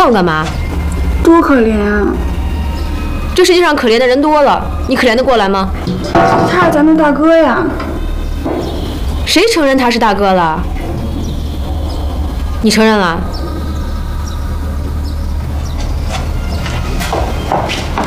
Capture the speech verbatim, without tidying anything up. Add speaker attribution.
Speaker 1: 我干嘛？
Speaker 2: 多可怜啊！
Speaker 1: 这世界上可怜的人多了，你可怜得过来吗？
Speaker 2: 他是咱们大哥呀！
Speaker 1: 谁承认他是大哥了？你承认了？